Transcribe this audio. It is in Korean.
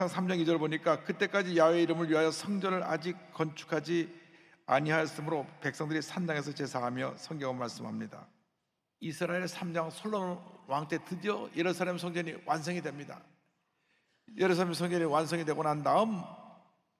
3장 2절 보니까 그때까지 야훼 이름을 위하여 성전을 아직 건축하지 아니하였으므로 백성들이 산당에서 제사하며 성경은 말씀합니다. 이스라엘 3장 솔로몬 왕 때 드디어 예루살렘 성전이 완성이 됩니다. 예루살렘 성전이 완성이 되고 난 다음